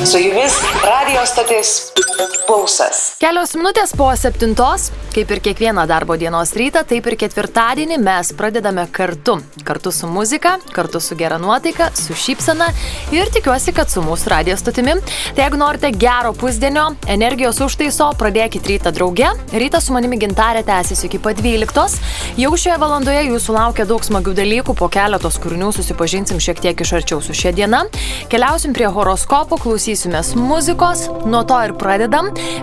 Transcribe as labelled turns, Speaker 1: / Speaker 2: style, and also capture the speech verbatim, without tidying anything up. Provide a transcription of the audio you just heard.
Speaker 1: Su jumis radio stotis Pulsas.
Speaker 2: Kelios minutės po septintos, kaip ir kiekvieną darbo dienos rytą, taip ir ketvirtadienį mes pradedame kartu. Kartu su muzika, kartu su gera nuotaika, su šypsena ir tikiuosi, kad su mūsų radio stotimi. Tai jeigu norite gero pusdienio, energijos užtaiso, pradėkit rytą drauge. Rytą su manimi Gintarė tęsiasi iki pat dvyliktos. Jau šioje valandoje jūsų laukia daug smagių dalykų, po keletos kūrinių susipažinsim šiek tiek iš arčiau su šia diena. Keliausim prie horoskopų, klausysimės muzikos, nuo to ir pradedam.